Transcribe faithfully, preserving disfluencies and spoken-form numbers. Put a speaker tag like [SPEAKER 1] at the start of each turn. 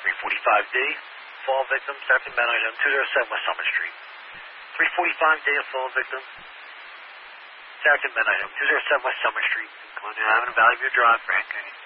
[SPEAKER 1] three forty-five D, fall victim, Saracen Ben item, two oh seven West Summer Street. three forty-five D, fall victim, Saracen Ben item, two oh seven West Summer Street, Colonial Avenue, Valley View Drive, Frank.